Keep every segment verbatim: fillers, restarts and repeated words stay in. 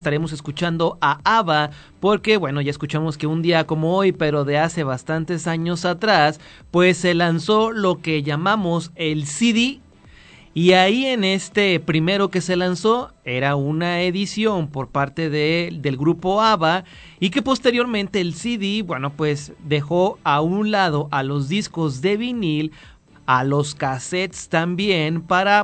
Estaremos escuchando a ABBA porque, bueno, ya escuchamos que un día como hoy, pero de hace bastantes años atrás, pues se lanzó lo que llamamos el C D, y ahí en este primero que se lanzó era una edición por parte de, del grupo ABBA, y que posteriormente el C D, bueno, pues dejó a un lado a los discos de vinil, a los cassettes también, para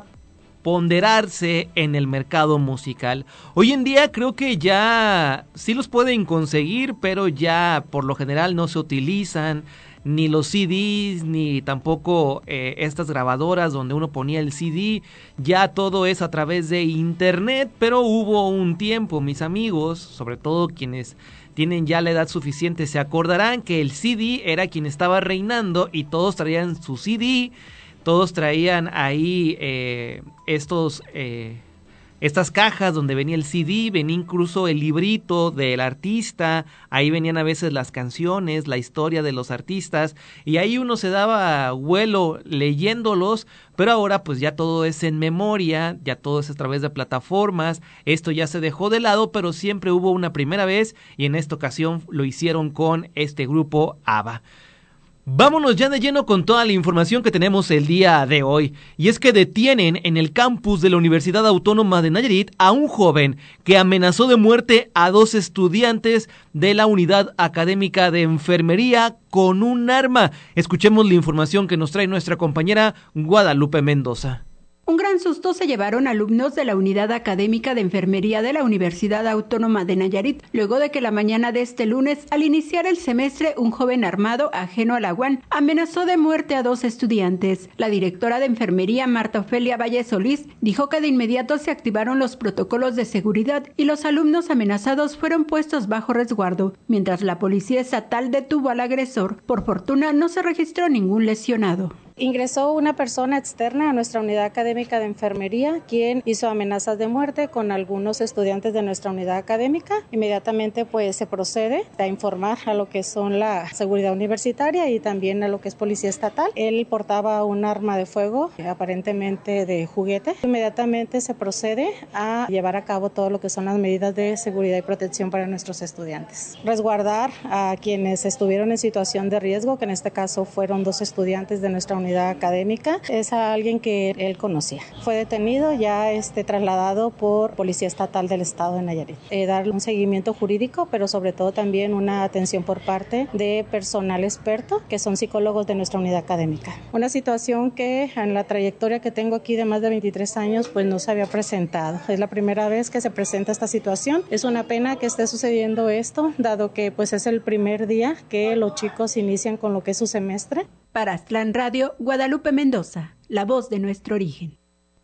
ponderarse en el mercado musical. Hoy en día creo que ya sí los pueden conseguir, pero ya por lo general no se utilizan ni los C Ds, ni tampoco eh, estas grabadoras donde uno ponía el C D. Ya todo es a través de internet, pero hubo un tiempo, mis amigos, sobre todo quienes tienen ya la edad suficiente, se acordarán que el C D era quien estaba reinando y todos traían su C D. Todos traían ahí eh, estos, eh, estas cajas donde venía el C D, venía incluso el librito del artista, ahí venían a veces las canciones, la historia de los artistas, y ahí uno se daba vuelo leyéndolos, pero ahora pues ya todo es en memoria, ya todo es a través de plataformas. Esto ya se dejó de lado, pero siempre hubo una primera vez, y en esta ocasión lo hicieron con este grupo ABBA. Vámonos ya de lleno con toda la información que tenemos el día de hoy. Y es que detienen en el campus de la Universidad Autónoma de Nayarit a un joven que amenazó de muerte a dos estudiantes de la Unidad Académica de Enfermería con un arma. Escuchemos la información que nos trae nuestra compañera Guadalupe Mendoza. Un gran susto se llevaron alumnos de la Unidad Académica de Enfermería de la Universidad Autónoma de Nayarit, luego de que la mañana de este lunes, al iniciar el semestre, un joven armado, ajeno a la U A N, amenazó de muerte a dos estudiantes. La directora de Enfermería, Marta Ofelia Valle Solís, dijo que de inmediato se activaron los protocolos de seguridad y los alumnos amenazados fueron puestos bajo resguardo, mientras la Policía Estatal detuvo al agresor. Por fortuna, no se registró ningún lesionado. Ingresó una persona externa a nuestra unidad académica de enfermería, quien hizo amenazas de muerte con algunos estudiantes de nuestra unidad académica. Inmediatamente pues se procede a informar a lo que son la seguridad universitaria y también a lo que es policía estatal. Él portaba un arma de fuego, aparentemente de juguete. Inmediatamente se procede a llevar a cabo todo lo que son las medidas de seguridad y protección para nuestros estudiantes. Resguardar a quienes estuvieron en situación de riesgo, que en este caso fueron dos estudiantes de nuestra unidad académica, es a alguien que él conocía. Fue detenido, ya este, trasladado por Policía Estatal del Estado de Nayarit. Eh, darle un seguimiento jurídico, pero sobre todo también una atención por parte de personal experto, que son psicólogos de nuestra unidad académica. Una situación que en la trayectoria que tengo aquí de más de veintitrés años, pues no se había presentado. Es la primera vez que se presenta esta situación. Es una pena que esté sucediendo esto, dado que pues es el primer día que los chicos inician con lo que es su semestre. Para Aztlán Radio, Guadalupe Mendoza, la voz de nuestro origen.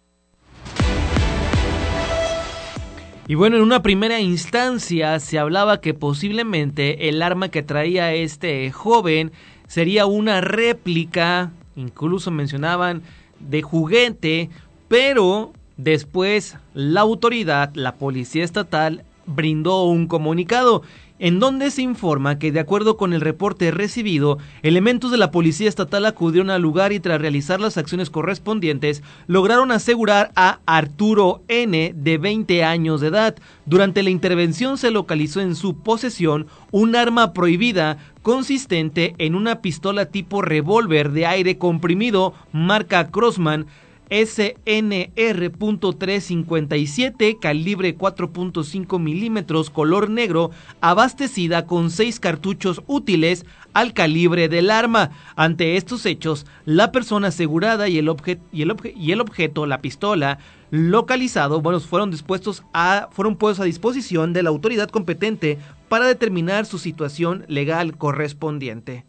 Y bueno, en una primera instancia se hablaba que posiblemente el arma que traía este joven sería una réplica, incluso mencionaban de juguete, pero después la autoridad, la Policía Estatal, brindó un comunicado en donde se informa que, de acuerdo con el reporte recibido, elementos de la Policía Estatal acudieron al lugar y, tras realizar las acciones correspondientes, lograron asegurar a Arturo N., de veinte años de edad. Durante la intervención se localizó en su posesión un arma prohibida consistente en una pistola tipo revólver de aire comprimido marca Crossman S N R trescientos cincuenta y siete, calibre cuatro punto cinco milímetros, color negro, abastecida con seis cartuchos útiles al calibre del arma. Ante estos hechos, la persona asegurada y el, obje- y el, obje- y el objeto, la pistola, localizado, bueno, fueron dispuestos a, fueron puestos a disposición de la autoridad competente para determinar su situación legal correspondiente.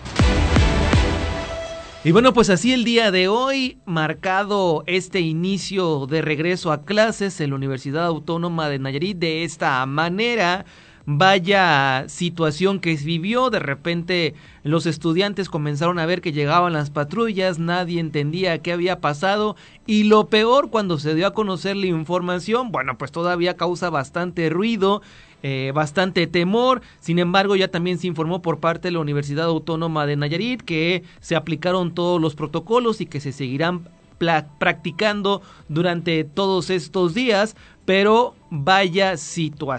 Y bueno, pues así el día de hoy, marcado este inicio de regreso a clases en la Universidad Autónoma de Nayarit de esta manera. Vaya situación que se vivió. De repente los estudiantes comenzaron a ver que llegaban las patrullas, nadie entendía qué había pasado, y lo peor, cuando se dio a conocer la información, bueno, pues todavía causa bastante ruido. Eh, bastante temor. Sin embargo, ya también se informó por parte de la Universidad Autónoma de Nayarit que se aplicaron todos los protocolos y que se seguirán pla- practicando durante todos estos días, pero vaya situación.